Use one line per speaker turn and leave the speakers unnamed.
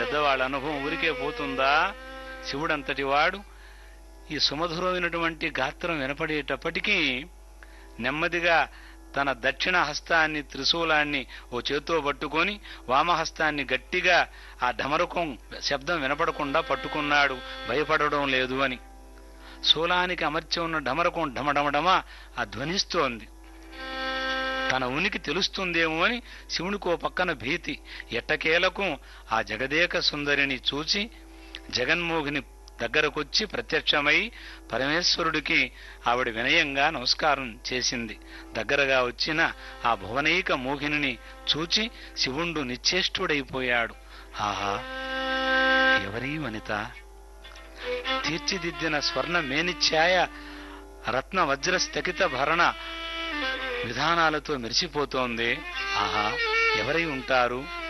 పెద్దవాళ్ళ అనుభవం ఊరికే పోతుందా? శివుడంతటి వాడు ఈ సుమధురమైనటువంటి గాత్రం వినపడేటప్పటికీ నెమ్మదిగా తన దక్షిణ హస్తాన్ని త్రిశూలాన్ని ఓ చేత్తో పట్టుకొని వామహస్తాన్ని గట్టిగా ఆ ఢమరుకం శబ్దం వినపడకుండా పట్టుకున్నాడు, భయపడడం లేదు అని. శూలానికి అమర్చి ఉన్న ఢమరకం ఢమఢమఢమ ఆ ధ్వనిస్తోంది. తన ఉనికి తెలుస్తుందేమో అని శివునికి ఓ పక్కన భీతి. ఎట్టకేలకు ఆ జగదేక సుందరిని చూచి జగన్మోహిని దగ్గరకొచ్చి ప్రత్యక్షమై పరమేశ్వరుడికి ఆవిడ వినయంగా నమస్కారం చేసింది. దగ్గరగా వచ్చిన ఆ భువనైక మోహిని చూచి శివుండు నిశ్చేష్టుడైపోయాడు. ఆహా, ఎవరీ వనిత? తీర్చిదిద్దిన స్వర్ణ మేనిఛాయ రత్న వజ్ర స్థగిత భరణ విధానాలతో మెరిసిపోతోంది. ఆహా, ఎవరై ఉంటారు?